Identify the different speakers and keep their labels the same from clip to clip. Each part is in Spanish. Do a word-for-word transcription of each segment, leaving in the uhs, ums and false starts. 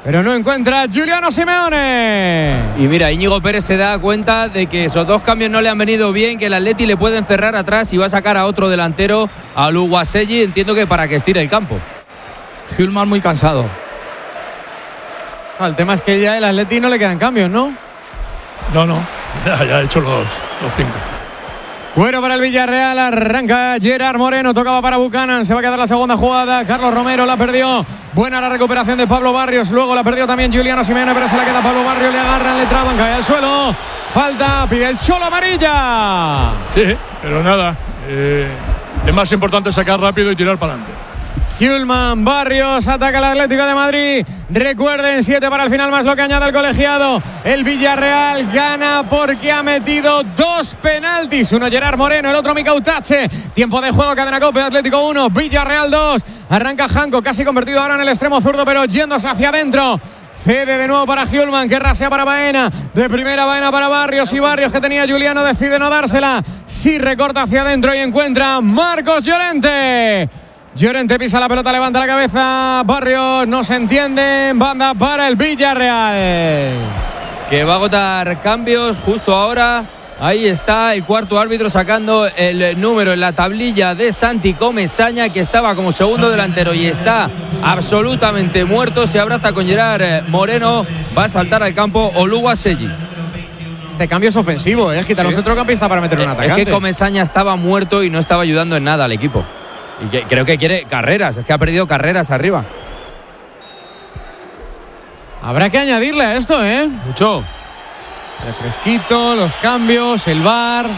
Speaker 1: pero no encuentra a Giuliano Simeone.
Speaker 2: Y mira, Íñigo Pérez se da cuenta de que esos dos cambios no le han venido bien, que el Atleti le puede encerrar atrás y va a sacar a otro delantero, a Luguaselli, entiendo que para que estire el campo.
Speaker 3: Hjulmand muy cansado.
Speaker 1: Ah, el tema es que ya el Atleti no le quedan cambios, ¿no?
Speaker 4: No, no, ya, ya ha hecho los, los cinco.
Speaker 1: Cuero para el Villarreal, arranca Gerard Moreno, tocaba para Buchanan, se va a quedar la segunda jugada, Carlos Romero la perdió, buena la recuperación de Pablo Barrios, luego la perdió también Giuliano Simeone, pero se la queda Pablo Barrios, le agarran, le traban, cae al suelo, falta, pide el Cholo amarilla.
Speaker 4: Sí, pero nada, eh, es más importante sacar rápido y tirar para adelante.
Speaker 1: Hjulmand, Barrios, ataca el Atlético de Madrid. Recuerden, siete para el final, más lo que añade el colegiado. El Villarreal gana porque ha metido dos penaltis. Uno Gerard Moreno, el otro Mika Utache. Tiempo de juego, cadena COPE, Atlético uno, Villarreal dos. Arranca Janko, casi convertido ahora en el extremo zurdo, pero yéndose hacia adentro. Cede de nuevo para Hjulmand, que rasea para Baena. De primera Baena para Barrios, y Barrios, que tenía Giuliano, decide no dársela. Sí recorta hacia adentro y encuentra Marcos Llorente. Llorente pisa la pelota, levanta la cabeza. Barrios, no se entienden. Banda para el Villarreal,
Speaker 2: que va a agotar cambios justo ahora. Ahí está el cuarto árbitro sacando el número en la tablilla de Santi Comesaña, que estaba como segundo delantero y está absolutamente muerto. Se abraza con Gerard Moreno. Va a saltar al campo Oluwaseyi.
Speaker 1: Este cambio es ofensivo, es ¿eh? quitar un centrocampista para meter un atacante.
Speaker 2: Es que Comesaña estaba muerto y no estaba ayudando en nada al equipo. Y que, creo que quiere carreras, es que ha perdido carreras arriba.
Speaker 1: Habrá que añadirle a esto, ¿eh?
Speaker 2: Mucho.
Speaker 1: Refresquito, los cambios, el V A R.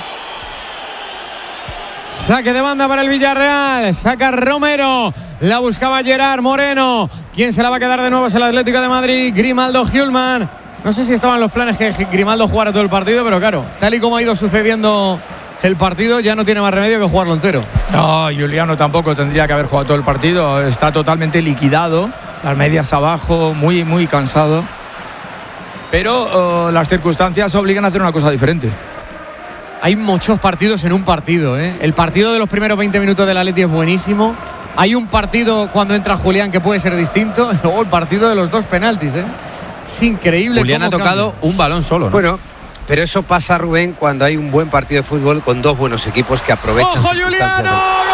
Speaker 1: Saque de banda para el Villarreal. Saca Romero. La buscaba Gerard Moreno. ¿Quién se la va a quedar de nuevo? Es el Atlético de Madrid. Grimaldo, Hjulmand. No sé si estaban los planes que Grimaldo jugara todo el partido, pero claro, tal y como ha ido sucediendo el partido, ya no tiene más remedio que jugarlo entero.
Speaker 3: No, Giuliano tampoco tendría que haber jugado todo el partido. Está totalmente liquidado, las medias abajo, muy, muy cansado. Pero uh, las circunstancias obligan a hacer una cosa diferente.
Speaker 1: Hay muchos partidos en un partido, ¿eh? El partido de los primeros veinte minutos del Atleti es buenísimo. Hay un partido cuando entra Julián que puede ser distinto. Y luego el partido de los dos penaltis, ¿eh? Es increíble.
Speaker 2: Julián ha tocado cambia. un balón solo, ¿no?
Speaker 5: Bueno, pero eso pasa, Rubén, cuando hay un buen partido de fútbol con dos buenos equipos que aprovechan.
Speaker 1: ¡Ojo, Giuliano!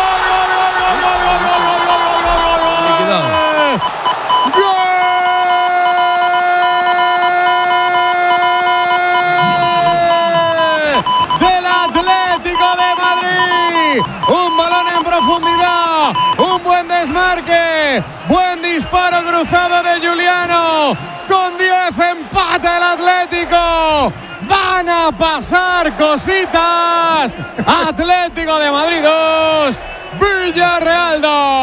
Speaker 1: Del Atlético de Madrid. Un balón en profundidad. Un buen desmarque. Buen disparo cruzado de Giuliano. Con diez empate el Atlético. Van a pasar cositas. Atlético de Madrid dos, Villarreal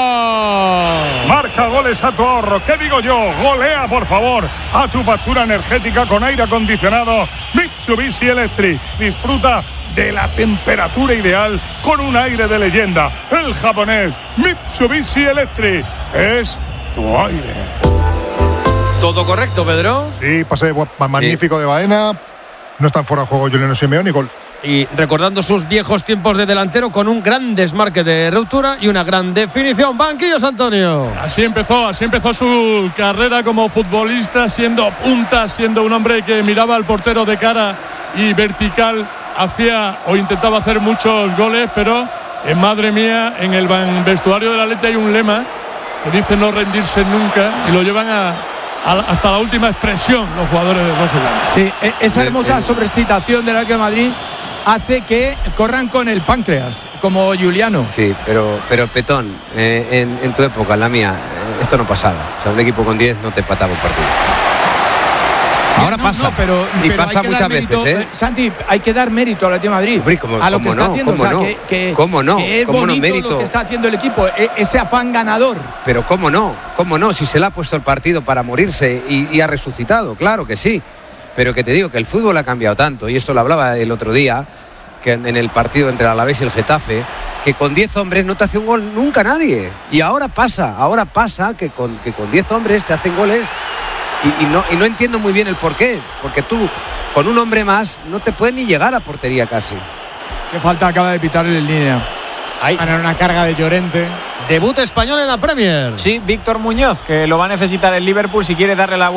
Speaker 1: dos.
Speaker 6: Marca goles a tu ahorro. ¿Qué digo yo? Golea, por favor, a tu factura energética con aire acondicionado Mitsubishi Electric. Disfruta de la temperatura ideal con un aire de leyenda. El japonés Mitsubishi Electric es tu aire.
Speaker 2: Todo correcto, Pedro.
Speaker 7: Sí, pase magnífico sí. de Baena. No está en fuera de juego Giuliano Simeone y gol.
Speaker 8: Y recordando sus viejos tiempos de delantero con un gran desmarque de ruptura y una gran definición. Banquillos, Antonio.
Speaker 4: Así empezó, así empezó su carrera como futbolista, siendo punta, siendo un hombre que miraba al portero de cara y vertical, hacía o intentaba hacer muchos goles, pero eh, madre mía, en el vestuario del Atleti hay un lema que dice no rendirse nunca y lo llevan a hasta la última expresión los jugadores de rojo y blanco.
Speaker 3: Sí, esa hermosa sobreexcitación del Atlético de Madrid hace que corran con el páncreas, como Giuliano.
Speaker 5: Sí, pero, pero Petón, eh, en, en tu época, en la mía, eh, esto no pasaba. O sea, un equipo con diez no te empataba un partido. Ahora
Speaker 3: no,
Speaker 5: pasa,
Speaker 3: no, pero,
Speaker 5: y
Speaker 3: pero
Speaker 5: pasa muchas
Speaker 3: mérito,
Speaker 5: veces, ¿eh?
Speaker 3: Santi, hay que dar mérito al Atlético de Madrid.
Speaker 5: Hombre, ¿cómo,
Speaker 3: a lo
Speaker 5: cómo
Speaker 3: que está
Speaker 5: no,
Speaker 3: haciendo, o sea,
Speaker 5: no?
Speaker 3: que, que,
Speaker 5: ¿Cómo no?
Speaker 3: que es
Speaker 5: ¿Cómo
Speaker 3: bonito
Speaker 5: no mérito?
Speaker 3: lo que está haciendo el equipo, ese afán ganador.
Speaker 5: Pero cómo no, cómo no, si se le ha puesto el partido para morirse y, y ha resucitado, claro que sí. Pero que te digo que el fútbol ha cambiado tanto, y esto lo hablaba el otro día, que en el partido entre el Alavés y el Getafe, que con diez hombres no te hace un gol nunca nadie. Y ahora pasa, ahora pasa que con que con diez hombres te hacen goles y, y, no, y no entiendo muy bien el porqué, porque tú con un hombre más no te puedes ni llegar a portería casi.
Speaker 3: Qué falta acaba de pitar en línea.
Speaker 1: Ahí. Ganar una carga de Llorente.
Speaker 8: Debut español en la Premier.
Speaker 9: Sí, Víctor Muñoz, que lo va a necesitar el Liverpool si quiere darle la vuelta